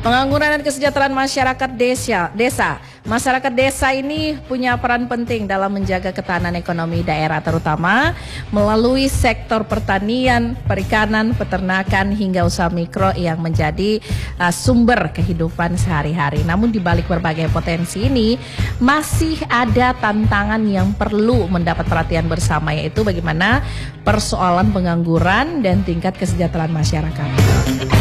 Pengangguran dan kesejahteraan masyarakat desa. Masyarakat desa ini punya peran penting dalam menjaga ketahanan ekonomi daerah, terutama melalui sektor pertanian, perikanan, peternakan hingga usaha mikro yang menjadi sumber kehidupan sehari-hari. Namun di balik berbagai potensi ini masih ada tantangan yang perlu mendapat perhatian bersama, yaitu bagaimana persoalan pengangguran dan tingkat kesejahteraan masyarakat.